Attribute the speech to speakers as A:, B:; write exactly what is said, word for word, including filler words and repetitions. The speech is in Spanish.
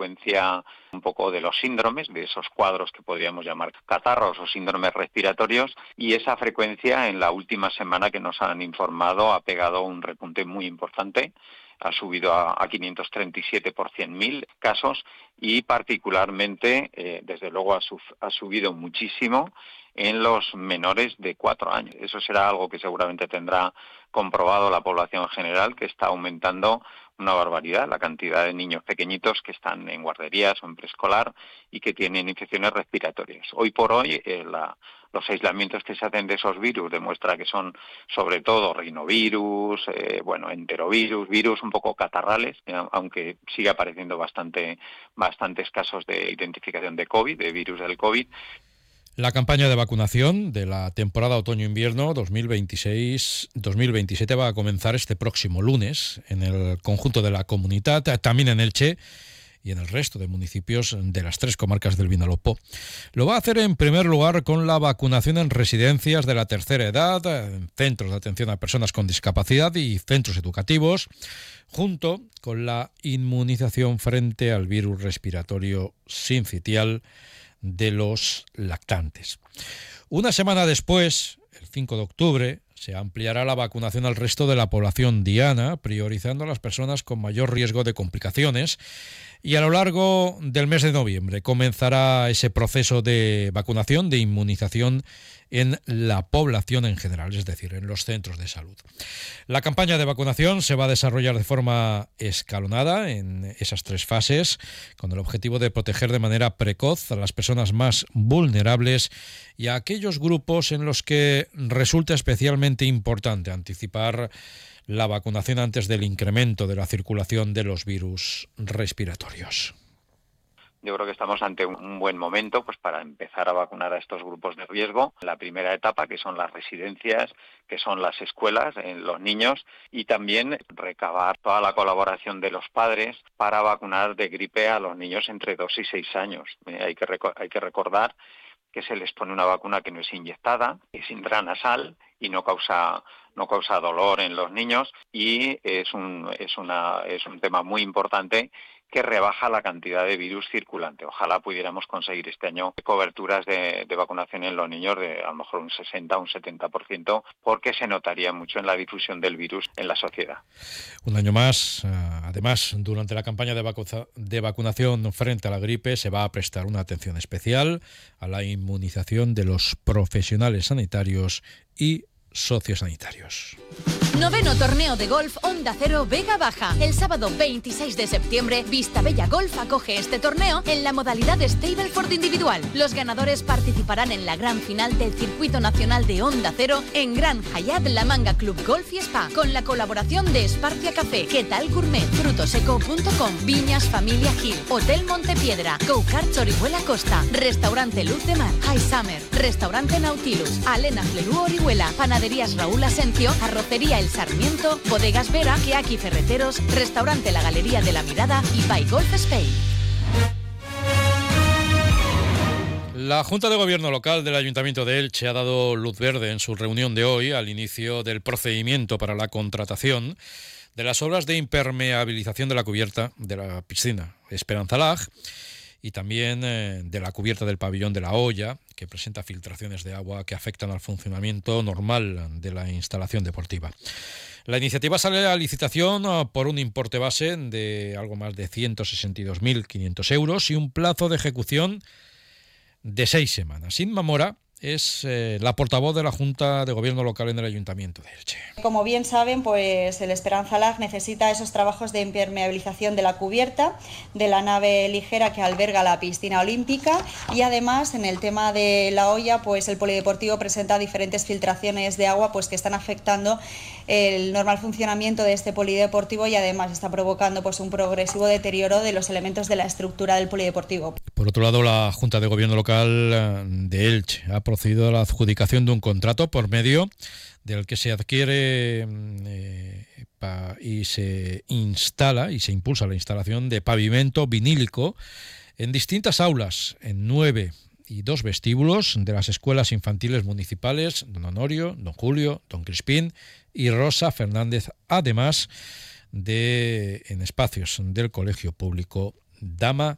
A: frecuencia un poco de los síndromes, de esos cuadros que podríamos llamar catarros o síndromes respiratorios, y esa frecuencia en la última semana que nos han informado ha pegado un repunte muy importante. Ha subido a, a quinientos treinta y siete por cien mil casos y particularmente, eh, desde luego, ha, suf- ha subido muchísimo en los menores de cuatro años. Eso será algo que seguramente tendrá comprobado la población general, que está aumentando una barbaridad la cantidad de niños pequeñitos que están en guarderías o en preescolar y que tienen infecciones respiratorias. Hoy por hoy, eh, la, los aislamientos que se hacen de esos virus demuestra que son sobre todo rinovirus, eh, bueno, enterovirus, virus un poco catarrales, eh, aunque sigue apareciendo bastante, bastantes casos de identificación de COVID, de virus del COVID.
B: La campaña de vacunación de la temporada otoño-invierno dos mil veintiséis dos mil veintisiete va a comenzar este próximo lunes en el conjunto de la comunidad, también en Elche y en el resto de municipios de las tres comarcas del Vinalopó. Lo va a hacer en primer lugar con la vacunación en residencias de la tercera edad, en centros de atención a personas con discapacidad y centros educativos, junto con la inmunización frente al virus respiratorio sincitial de los lactantes. Una semana después, el cinco de octubre, se ampliará la vacunación al resto de la población diana, priorizando a las personas con mayor riesgo de complicaciones, y a lo largo del mes de noviembre comenzará ese proceso de vacunación, de inmunización en la población en general, es decir, en los centros de salud. La campaña de vacunación se va a desarrollar de forma escalonada en esas tres fases, con el objetivo de proteger de manera precoz a las personas más vulnerables y a aquellos grupos en los que resulta especialmente importante anticipar la vacunación antes del incremento de la circulación de los virus respiratorios.
A: Yo creo que estamos ante un buen momento pues para empezar a vacunar a estos grupos de riesgo. La primera etapa, que son las residencias, que son las escuelas, en los niños, y también recabar toda la colaboración de los padres para vacunar de gripe a los niños entre dos y seis años. Eh, hay que reco- hay que recordar que se les pone una vacuna que no es inyectada, es intranasal y no causa no causa dolor en los niños, y es un es una es un tema muy importante que rebaja la cantidad de virus circulante. Ojalá pudiéramos conseguir este año coberturas de, de vacunación en los niños de a lo mejor un sesenta o un setenta por ciento, porque se notaría mucho en la difusión del virus en la sociedad.
B: Un año más, además, durante la campaña de, vacu- de vacunación frente a la gripe se va a prestar una atención especial a la inmunización de los profesionales sanitarios y sociosanitarios.
C: Noveno torneo de golf Onda Cero Vega Baja. El sábado veintiséis de septiembre, Vistabella Golf acoge este torneo en la modalidad Stableford individual. Los ganadores participarán en la gran final del Circuito Nacional de Onda Cero en Gran Hyatt La Manga Club Golf y Spa, con la colaboración de Esparcia Café, ¿Qué tal Gourmet, frutoseco punto com, Viñas Familia Gil, Hotel Montepiedra, Go-Kart Orihuela Costa, Restaurante Luz de Mar, High Summer, Restaurante Nautilus, Alena Flerú Orihuela, Panaderías Raúl Asencio, Arrocería El Sarmiento, Bodegas Vera, Keaki Ferreteros, Restaurante La Galería de la Mirada y By Golf Spain.
B: La Junta de Gobierno Local del Ayuntamiento de Elche ha dado luz verde en su reunión de hoy al inicio del procedimiento para la contratación de las obras de impermeabilización de la cubierta de la piscina Esperanza Lag y también eh, de la cubierta del pabellón de la Hoya, que presenta filtraciones de agua que afectan al funcionamiento normal de la instalación deportiva. La iniciativa sale a licitación por un importe base de algo más de ciento sesenta y dos mil quinientos euros y un plazo de ejecución de seis semanas. Inma Mora es eh, la portavoz de la Junta de Gobierno Local en el Ayuntamiento de Elche.
D: Como bien saben, pues el Esperanza Lag necesita esos trabajos de impermeabilización de la cubierta de la nave ligera que alberga la piscina olímpica, y además en el tema de la Hoya, pues el polideportivo presenta diferentes filtraciones de agua pues que están afectando el normal funcionamiento de este polideportivo y además está provocando pues un progresivo deterioro de los elementos de la estructura del polideportivo.
B: Por otro lado, la Junta de Gobierno Local de Elche ha procedido a la adjudicación de un contrato por medio del que se adquiere eh, pa, y se instala y se impulsa la instalación de pavimento vinílico en distintas aulas, en nueve y dos vestíbulos de las escuelas infantiles municipales Don Honorio, Don Julio, Don Crispín y Rosa Fernández, además de en espacios del Colegio Público Dama